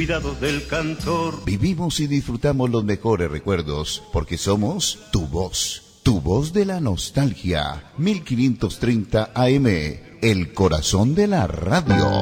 Cuidados del cantor. Vivimos y disfrutamos los mejores recuerdos porque somos tu voz de la nostalgia. 1530 AM, el corazón de la radio.